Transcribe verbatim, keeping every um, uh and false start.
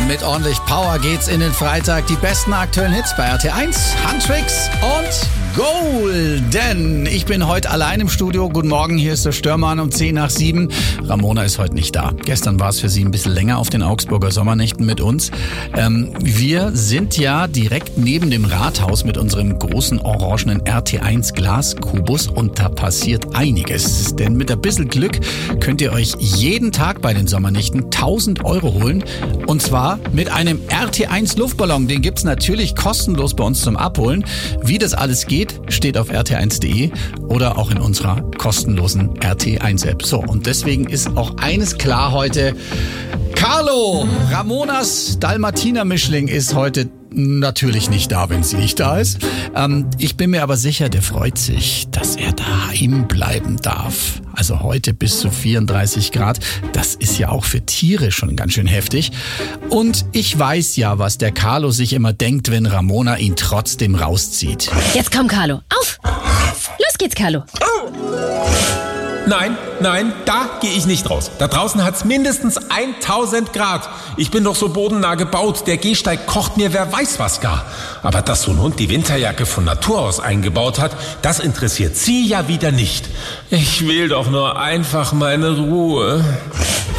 mit ordentlich Power geht's in den Freitag. Die besten aktuellen Hits bei R T eins, Handtricks und Golden. Ich bin heute allein im Studio. Guten Morgen, hier ist der Störmann um zehn nach sieben. Ramona ist heute nicht da. Gestern war es für sie ein bisschen länger auf den Augsburger Sommernächten mit uns. Ähm, wir sind ja direkt neben dem Rathaus mit unserem großen orangenen R T eins Glaskubus und da passiert einiges. Denn mit ein bisschen Glück könnt ihr euch jeden Tag bei den Sommernächten tausend Euro holen. Und zwar mit einem R T eins Luftballon. Den gibt's natürlich kostenlos bei uns zum Abholen. Wie das alles geht, steht auf r t eins punkt d e oder auch in unserer kostenlosen R T eins App. So, und deswegen ist auch eines klar heute. Carlo, Ramonas Dalmatiner-Mischling, ist heute natürlich nicht da, wenn sie nicht da ist. Ähm, ich bin mir aber sicher, der freut sich, dass er daheim bleiben darf. Also heute bis zu vierunddreißig Grad. Das ist ja auch für Tiere schon ganz schön heftig. Und ich weiß ja, was der Carlo sich immer denkt, wenn Ramona ihn trotzdem rauszieht. Jetzt komm, Carlo. Auf! Los geht's, Carlo. Nein, nein, da gehe ich nicht raus. Da draußen hat's mindestens tausend Grad. Ich bin doch so bodennah gebaut. Der Gehsteig kocht mir wer weiß was gar. Aber dass so ein Hund die Winterjacke von Natur aus eingebaut hat, das interessiert sie ja wieder nicht. Ich will doch nur einfach meine Ruhe.